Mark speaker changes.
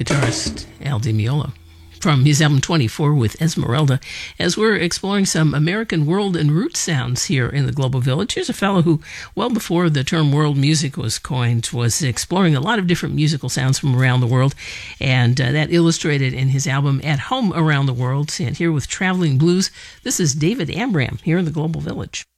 Speaker 1: guitarist Al Di Meola from his album 24 with Esmeralda, as we're exploring some American world and root sounds here in the Global Village. Here's a fellow who, well before the term world music was coined, was exploring a lot of different musical sounds from around the world, and that illustrated in his album At Home Around the World. And here with Traveling Blues, this is David Amram here in the Global Village.